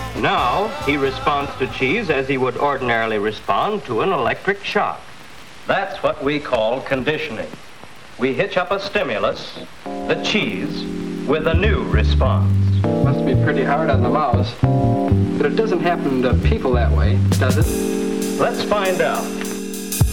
Now, he responds to cheese as he would ordinarily respond to an electric shock. That's what we call conditioning. We hitch up a stimulus, the cheese, with a new response. Must be pretty hard on the mouse. But it doesn't happen to people that way, does it? Let's find out.